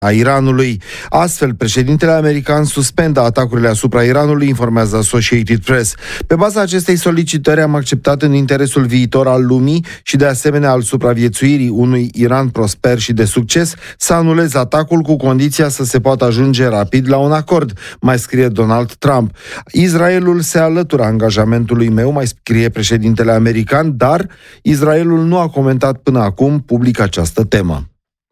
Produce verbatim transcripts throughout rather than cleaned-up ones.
a Iranului. Astfel, președintele american suspendă atacurile asupra Iranului, informează Associated Press. Pe baza acestei solicitări am acceptat în interesul viitor al lumii și de asemenea al supraviețuirii unui Iran prosper și de succes să anuleze atacul cu condiția să se poată ajunge rapid la un acord, mai scrie Donald Trump. Israelul se alătură angajamentului meu, mai scrie președintele american, dar Israelul nu a comentat până acum public această temă.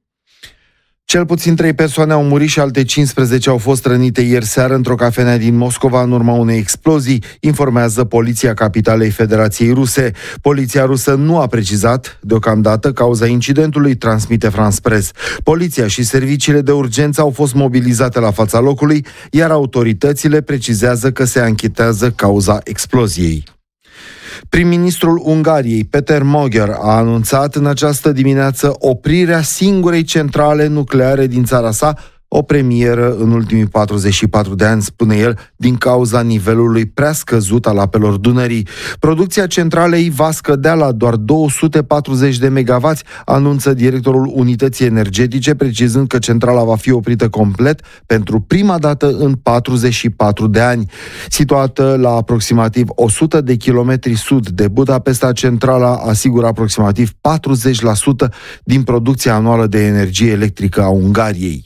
Cel puțin trei persoane au murit și alte cincisprezece au fost rănite ieri seară într-o cafenea din Moscova în urma unei explozii, informează Poliția Capitalei Federației Ruse. Poliția rusă nu a precizat deocamdată cauza incidentului, transmite France Press. Poliția și serviciile de urgență au fost mobilizate la fața locului, iar autoritățile precizează că se anchetează cauza exploziei. Prim-ministrul Ungariei, Peter Magyar, a anunțat în această dimineață oprirea singurei centrale nucleare din țara sa, o premieră în ultimii patruzeci și patru de ani, spune el, din cauza nivelului prea scăzut al apelor Dunării. Producția centralei va scădea la doar două sute patruzeci de megawatți, anunță directorul unității energetice, precizând că centrala va fi oprită complet pentru prima dată în patruzeci și patru de ani. Situată la aproximativ o sută de kilometri sud de Budapesta, centrala asigură aproximativ patruzeci la sută din producția anuală de energie electrică a Ungariei.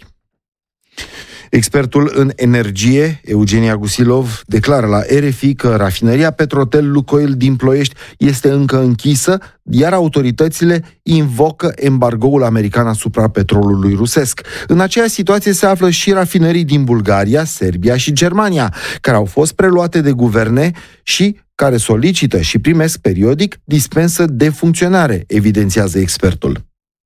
Expertul în energie, Eugenia Gusilov, declară la R F I că rafineria Petrotel Lukoil din Ploiești este încă închisă, iar autoritățile invocă embargoul american asupra petrolului rusesc. În aceeași situație se află și rafinerii din Bulgaria, Serbia și Germania, care au fost preluate de guverne și care solicită și primesc periodic dispensă de funcționare, evidențiază expertul.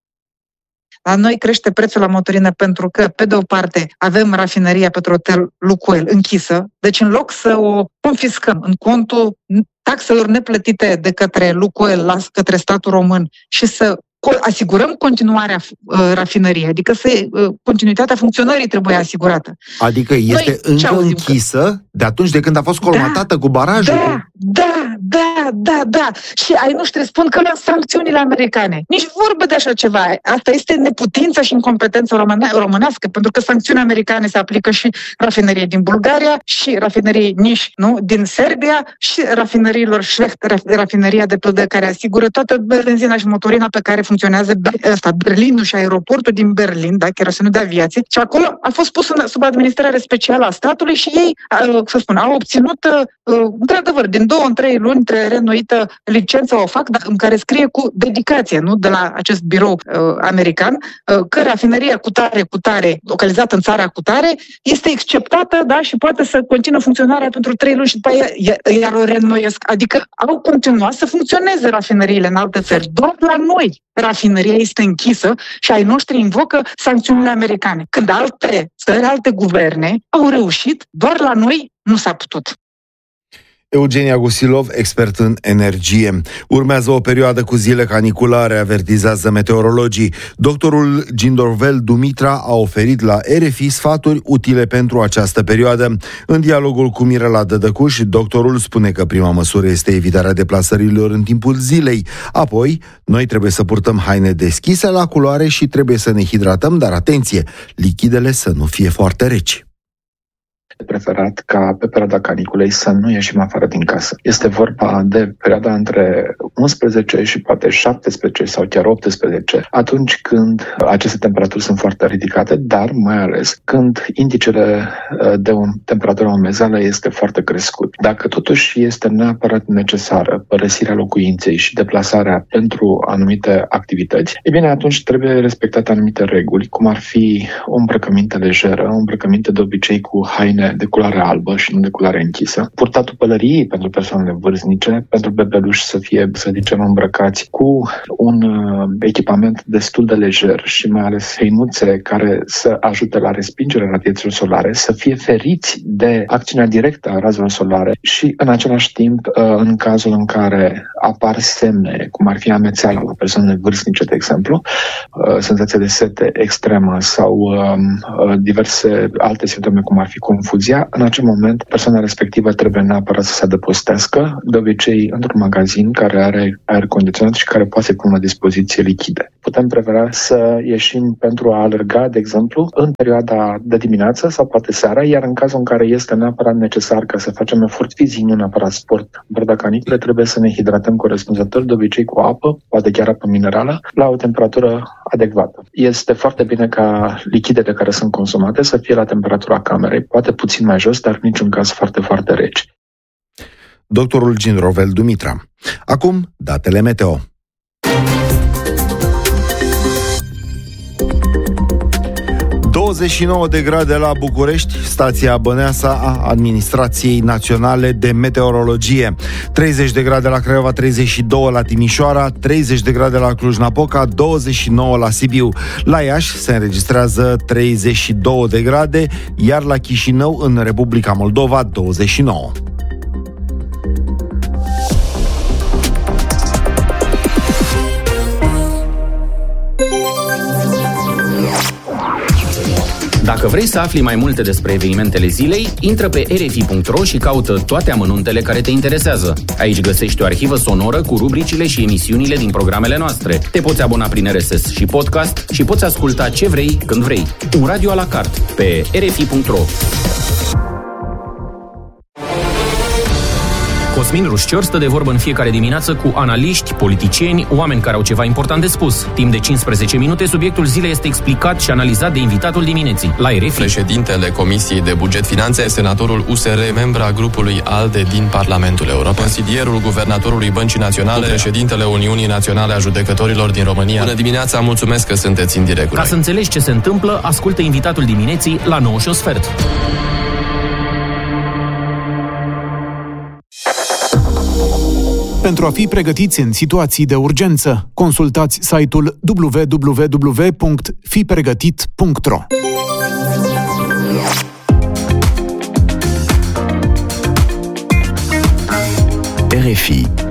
La noi crește prețul la motorină pentru că, pe de o parte, avem rafineria Petrotel Lukoil închisă, deci în loc să o confiscăm în contul taxelor neplătite de către Lukoil la către statul român și să asigurăm continuarea uh, rafinăriei, adică să, uh, continuitatea funcționării trebuie asigurată. Adică este Noi, încă închisă de atunci de când a fost colmatată da, cu barajul? Da, da, da, da, da. Și ai noștri spun că la sancțiunile americane. Nici vorbă de așa ceva. Asta este neputință și incompetență române- românească, pentru că sancțiunile americane se aplică și rafineriei din Bulgaria, și rafineriei Niș, nu, din Serbia, și rafineriilor Schlecht, rafineria de pildă care asigură toată benzina și motorina pe care funcționează ăsta, Berlinul și aeroportul din Berlin, da, chiar de aviație. Și acolo a fost pus în, sub administrare specială a statului și ei, să spun, au obținut, într-adevăr, din două în trei luni reînnoită licența o fac, în care scrie cu dedicație, nu, de la acest birou uh, american, uh, că rafineria cu tare, cu tare, localizată în țara cu tare, este exceptată, da, și poate să continue funcționarea pentru trei luni și după aia iar o reînnoiesc. Adică au continuat să funcționeze rafineriile în alte țări. Doar la noi rafineria este închisă și ai noștri invocă sancțiunile americane. Când alte țări, alte guverne au reușit, doar la noi nu s-a putut. Eugenia Gusilov, expert în energie. Urmează o perioadă cu zile caniculare, avertizează meteorologii. Doctorul Gindorvel Dumitra a oferit la R F I sfaturi utile pentru această perioadă. În dialogul cu Mirela Dădăcuș, doctorul spune că prima măsură este evitarea deplasărilor în timpul zilei. Apoi, noi trebuie să purtăm haine deschise la culoare și trebuie să ne hidratăm, dar atenție, lichidele să nu fie foarte reci. Preferat ca pe perioada caniculei să nu ieșim afară din casă. Este vorba de perioada între unsprezece și poate șaptesprezece sau chiar optsprezece, atunci când aceste temperaturi sunt foarte ridicate, dar mai ales când indicele de o temperatură umezală este foarte crescut. Dacă totuși este neapărat necesară părăsirea locuinței și deplasarea pentru anumite activități, e bine, atunci trebuie respectate anumite reguli, cum ar fi o îmbrăcăminte lejeră, o îmbrăcăminte de obicei cu haine de culoare albă și nu de culoare închisă, purtatul pălăriei pentru persoanele vârstnice, pentru bebeluși să fie, să zicem, îmbrăcați cu un uh, echipament destul de lejer și mai ales hăinuțe care să ajute la respingerea radiațiilor solare, să fie feriți de acțiunea directă a razelor solare și în același timp, uh, în cazul în care apar semne, cum ar fi amețeala la persoanele vârstnice, de exemplu, uh, senzația de sete extremă sau uh, uh, diverse alte simptome, cum ar fi confuzia, în acel moment persoana respectivă trebuie neapărat să se adăpostească, de obicei într-un magazin care are aer condiționat și care poate să pună la dispoziție lichide. putem prefera să ieșim pentru a alerga, de exemplu, în perioada de dimineață sau poate seara, iar în cazul în care este neapărat necesar ca să facem efort fizic, nu neapărat sport, în perioada caniculei, trebuie să ne hidratăm corespunzător, de obicei cu apă, poate chiar apă minerală, la o temperatură adecvată. Este foarte bine ca lichidele care sunt consumate să fie la temperatura camerei, poate puțin mai jos, dar în niciun caz foarte, foarte reci. Doctorul Ginrovel Dumitra. Acum, datele meteo. douăzeci și nouă de grade la București, stația Băneasa a Administrației Naționale de Meteorologie. treizeci de grade la Craiova, treizeci și doi la Timișoara, treizeci de grade la Cluj-Napoca, douăzeci și nouă la Sibiu. La Iași se înregistrează treizeci și două de grade, iar la Chișinău, în Republica Moldova, douăzeci și nouă. Dacă vrei să afli mai multe despre evenimentele zilei, intră pe r f i punct r o și caută toate amănuntele care te interesează. Aici găsești o arhivă sonoră cu rubricile și emisiunile din programele noastre. Te poți abona prin R S S și podcast și poți asculta ce vrei, când vrei. Un radio a la carte pe r f i punct r o. Cosmin Rușcior stă de vorbă în fiecare dimineață cu analiști, politicieni, oameni care au ceva important de spus. Timp de cincisprezece minute, subiectul zilei este explicat și analizat de invitatul dimineții, la R F I. Președintele Comisiei de Buget Finanțe, senatorul U S R, membra grupului ALDE din Parlamentul European, consilierul guvernatorului Băncii Naționale, președintele Uniunii Naționale a Judecătorilor din România. Bună dimineața, mulțumesc că sunteți în direct. Ca să înțelegi ce se întâmplă, ascultă invitatul dimineții la nouă și un sfert. Pentru a fi pregătiți în situații de urgență, consultați site-ul w w w punct fi pregătit punct r o. R F I